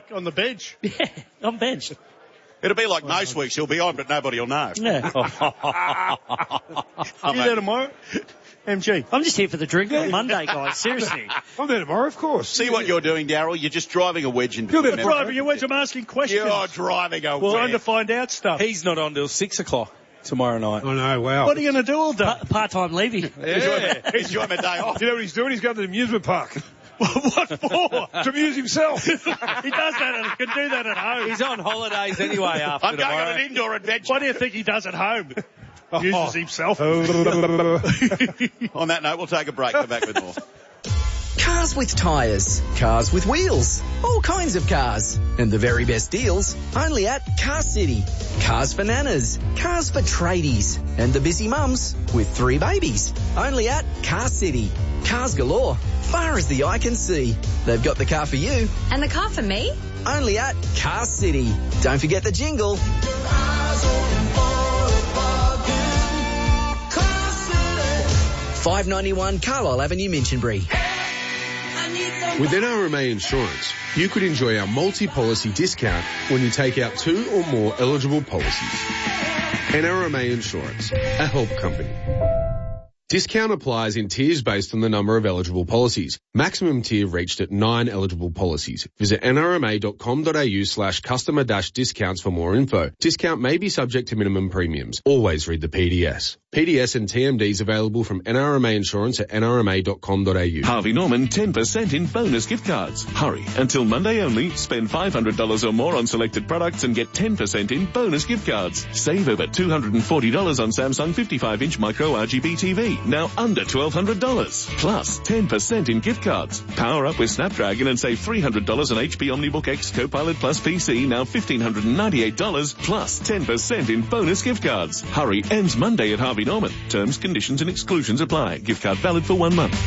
like on the bench. Yeah, I'm benched. It'll be like most weeks. He'll be on, but nobody will know. Yeah. You there tomorrow? MG. I'm just here for the drink on Monday, guys. Seriously. I'm there tomorrow, of course. See what you're doing, Daryl? You're just driving a wedge in. You're not driving a wedge. I'm asking questions. You're driving a wedge. Trying to find out stuff. He's not on till 6 o'clock tomorrow night. Oh, no, wow. What are you going to do all day? Part-time Levy. Yeah. Enjoy my day off. You know what he's doing? He's going to the amusement park. What for? To amuse himself. He does that. He can do that at home. He's on holidays anyway after I'm going tomorrow. on an indoor adventure. What do you think he does at home? Uses himself. On that note, we'll take a break. Come back with more. Cars with tyres, cars with wheels, all kinds of cars. And the very best deals only at Car City. Cars for nanas, cars for tradies, and the busy mums with 3 babies. Only at Car City. Cars galore, far as the eye can see. They've got the car for you. And the car for me? Only at Car City. Don't forget the jingle. $5.91 Carlisle Avenue, Minchinbury. With NRMA Insurance, you could enjoy our multi-policy discount when you take out 2 or more eligible policies. NRMA Insurance, a help company. Discount applies in tiers based on the number of eligible policies. Maximum tier reached at 9 eligible policies. Visit nrma.com.au/customer-discounts for more info. Discount may be subject to minimum premiums. Always read the PDS. PDS and TMDs available from NRMA Insurance at nrma.com.au. Harvey Norman 10% in bonus gift cards. Hurry, until Monday only. Spend $500 or more on selected products and get 10% in bonus gift cards. Save over $240 on Samsung 55-inch micro RGB TV, now under $1,200. Plus 10% in gift cards. Power up with Snapdragon and save $300 on HP OmniBook X Copilot Plus PC, now $1,598. Plus 10% in bonus gift cards. Hurry, ends Monday at Harvey Norman. Terms, conditions and exclusions apply. Gift card valid for 1 month.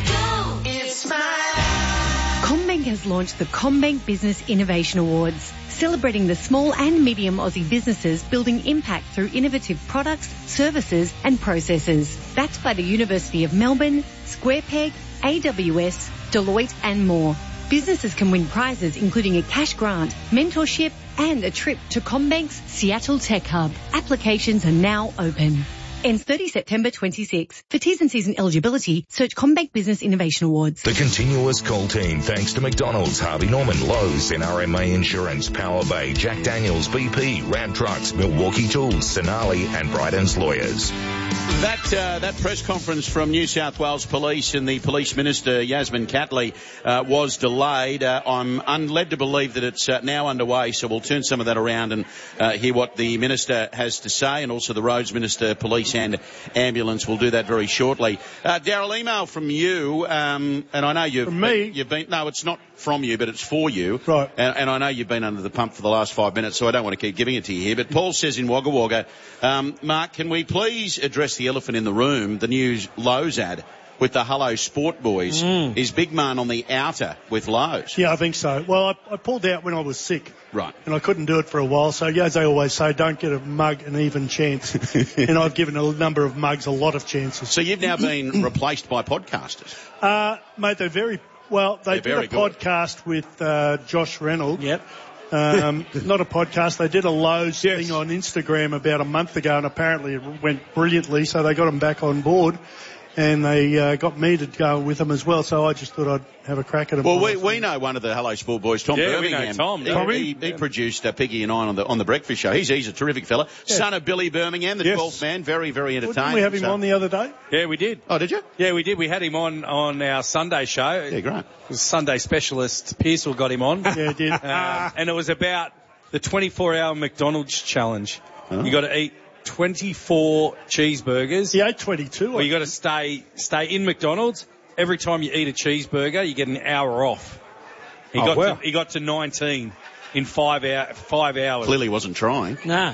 CommBank has launched the CommBank Business Innovation Awards, celebrating the small and medium Aussie businesses building impact through innovative products, services and processes. Backed by the University of Melbourne, SquarePeg, AWS, Deloitte and more. Businesses can win prizes including a cash grant, mentorship and a trip to CommBank's Seattle Tech Hub. Applications are now open. Ends 30 September 26. For T's and C's and eligibility, search CommBank Business Innovation Awards. The continuous call team, thanks to McDonald's, Harvey Norman, Lowe's, NRMA Insurance, Power Bay, Jack Daniels, BP, Ram Trucks, Milwaukee Tools, Sonali and Bryden's Lawyers. That press conference from New South Wales Police and the Police Minister, Yasmin Catley, was delayed. I'm led to believe that it's now underway, so we'll turn some of that around and hear what the Minister has to say, and also the Roads Minister, Police and Ambulance. Will do that very shortly. Daryl, email from you, and I know you've... From me? You've been... No, it's not from you, but it's for you. Right. And I know you've been under the pump for the last 5 minutes, so I don't want to keep giving it to you here. But Paul says in Wagga Wagga, Mark, can we please address the elephant in the room, the new Lowe's ad with the Hello Sport Boys? Is Big Man on the outer with Lowe's? Yeah, I think so. Well, I pulled out when I was sick. Right. And I couldn't do it for a while. So, as they always say, don't get a mug an even chance. And I've given a number of mugs a lot of chances. So you've now been replaced by podcasters? Mate, they're very... Well, they did a podcast with Josh Reynolds. Yep. Not a podcast. They did a Lowe's thing on Instagram about a month ago, and apparently it went brilliantly, so they got them back on board. And they got me to go with them as well, so I just thought I'd have a crack at them. Well, we know one of the Hello Sport Boys, Tom Birmingham. We know Tom. He produced Piggy and I on the Breakfast Show. He's a terrific fella. Yeah. Son of Billy Birmingham, the 12th man. Very, very entertaining. Well, didn't we have him on the other day? Yeah, we did. Oh, did you? Yeah, we did. We had him on our Sunday show. Yeah, great. It was Sunday specialist Pearsall got him on. Yeah, he did. And it was about the 24-hour McDonald's challenge. Oh. You got to eat 24 cheeseburgers. He ate 22. Well, you got to stay in McDonald's. Every time you eat a cheeseburger, you get an hour off. He got to 19 in 5 hours. Clearly wasn't trying. Nah.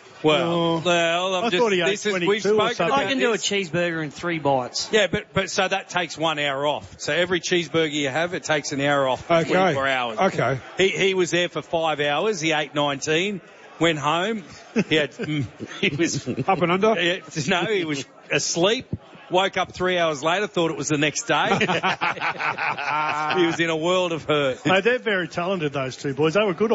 I thought he ate 22 or something. I can do a cheeseburger in 3 bites. Yeah, but so that takes 1 hour off. So every cheeseburger you have, it takes an hour off for 24 hours. Okay. He was there for 5 hours. He ate 19. Went home. He was up and under. No, he was asleep. Woke up 3 hours later, thought it was the next day. He was in a world of hurt. They're very talented, those two boys. They were good